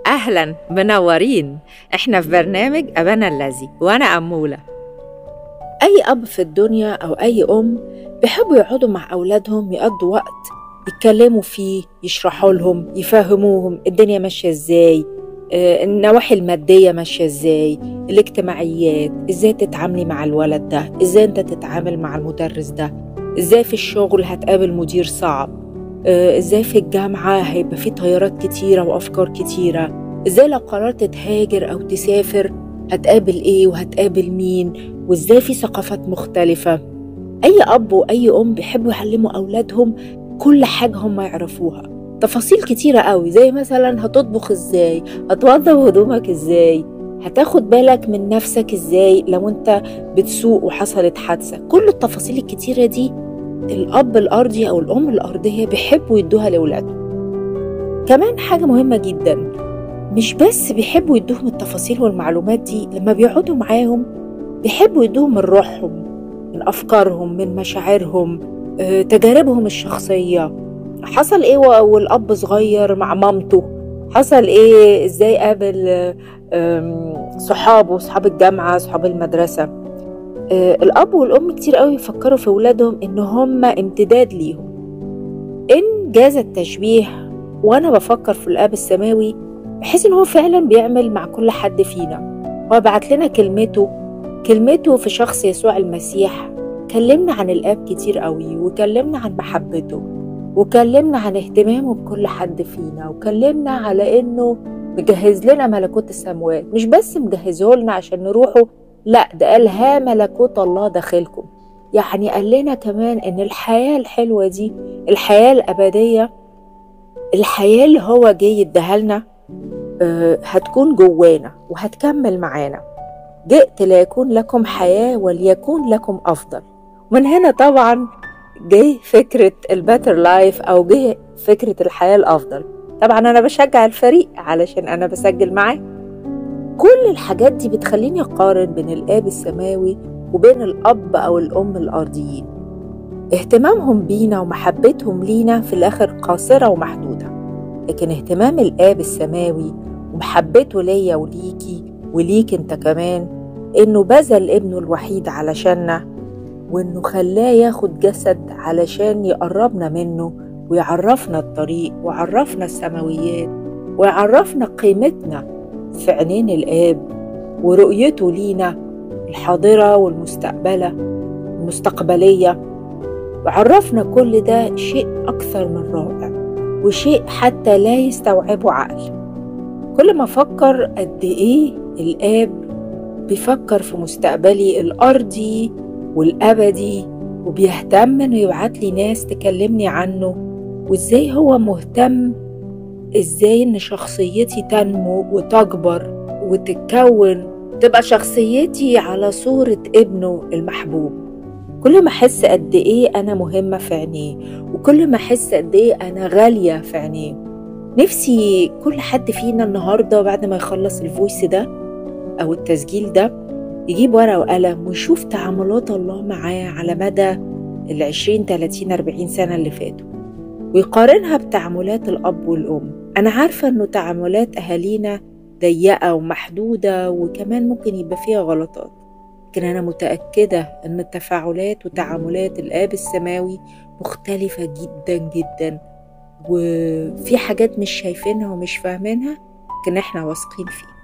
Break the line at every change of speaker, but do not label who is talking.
أهلا منورين. إحنا في برنامج أبانا الذي وأنا أمولة. أي أب في الدنيا أو أي أم بيحبوا يقعدوا مع أولادهم يقضوا وقت يتكلموا فيه، يشرحوا لهم، يفهموهم الدنيا ماشية إزاي، النواحي المادية ماشية إزاي، الاجتماعيات، إزاي تتعاملي مع الولد ده، إزاي أنت تتعامل مع المدرس ده، إزاي في الشغل هتقابل مدير صعب، إزاي في الجامعة هيبقى في تيارات كتيرة وأفكار كتيرة، إزاي لو قررت تهاجر أو تسافر هتقابل إيه وهتقابل مين، وإزاي في ثقافات مختلفة. أي أب وأي أم بيحبوا يعلموا أولادهم كل حاجة هم يعرفوها، تفاصيل كتيرة قوي، زي مثلا هتطبخ إزاي، هتوضب هدومك إزاي، هتاخد بالك من نفسك إزاي لو أنت بتسوق وحصلت حادثة. كل التفاصيل الكتيرة دي الأب الأرضي أو الأم الأرضية بيحبوا يدوها لأولادهم. كمان حاجة مهمة جدا، مش بس بيحبوا يدوهم التفاصيل والمعلومات دي، لما بيقعدوا معاهم بيحبوا يدوهم من روحهم، من أفكارهم، من مشاعرهم، تجاربهم الشخصية. حصل إيه والأب صغير مع مامته، حصل إيه، إزاي قابل صحابه، صحاب الجامعة، صحاب المدرسة. الأب والأم كتير قوي يفكروا في ولادهم إن هم امتداد ليهم، إن جاز التشبيه. وأنا بفكر في الآب السماوي بحيث إن هو فعلا بيعمل مع كل حد فينا. هو بعت لنا كلمته في شخص يسوع المسيح. كلمنا عن الآب كتير قوي، وكلمنا عن محبته، وكلمنا عن اهتمامه بكل حد فينا، وكلمنا على إنه مجهز لنا ملكوت السماوات. مش بس مجهزه لنا عشان نروحه، لا، ده قال ها ملكوت الله داخلكم. يعني قال لنا كمان إن الحياة الحلوة دي، الحياة الأبدية، الحياة اللي هو جاي يديها لنا هتكون جوانا وهتكمل معانا. جئت ليكون لكم حياة وليكون لكم أفضل. من هنا طبعا جه فكرة الباتر لايف، أو جه فكرة الحياة الأفضل. طبعا أنا بشجع الفريق علشان أنا بسجل معاه. كل الحاجات دي بتخليني أقارن بين الآب السماوي وبين الأب أو الأم الأرضيين. اهتمامهم بينا ومحبتهم لينا في الآخر قاصرة ومحدودة، لكن اهتمام الآب السماوي ومحبته ليا وليكي وليك انت كمان، انه بذل ابنه الوحيد علشاننا، وانه خلاه ياخد جسد علشان يقربنا منه ويعرفنا الطريق ويعرفنا السماويات ويعرفنا قيمتنا في عينين الآب ورؤيته لينا الحاضرة والمستقبلية. وعرفنا كل ده شيء أكثر من رائع، وشيء حتى لا يستوعبه عقل. كل ما أفكر قد إيه الآب بيفكر في مستقبلي الأرضي والأبدي، وبيهتم إنه يبعت لي ناس تكلمني عنه، وإزاي هو مهتم إزاي إن شخصيتي تنمو وتكبر وتتكون، تبقى شخصيتي على صورة ابنه المحبوب. كل ما أحس قد إيه أنا مهمة في عينيه، وكل ما أحس قد إيه أنا غالية في عينيه. نفسي كل حد فينا النهاردة بعد ما يخلص الفويس ده أو التسجيل ده يجيب ورقة وقلم ويشوف تعاملات الله معاه على مدى 20 30 40 سنة اللي فاتوا، ويقارنها بتعاملات الأب والأم. أنا عارفة أنه تعاملات أهالينا ضيقة ومحدودة، وكمان ممكن يبقى فيها غلطات، لكن أنا متأكدة أن التفاعلات وتعاملات الآب السماوي مختلفة جدا جدا، وفي حاجات مش شايفينها ومش فاهمينها، لكن احنا واثقين فيها.